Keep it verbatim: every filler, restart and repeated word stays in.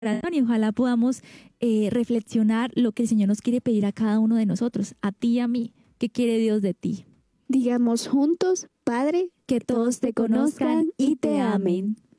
y ojalá podamos eh, reflexionar lo que el Señor nos quiere pedir a cada uno de nosotros, a ti y a mí. ¿Qué quiere Dios de ti? Digamos juntos, Padre, Que todos te conozcan y te amen.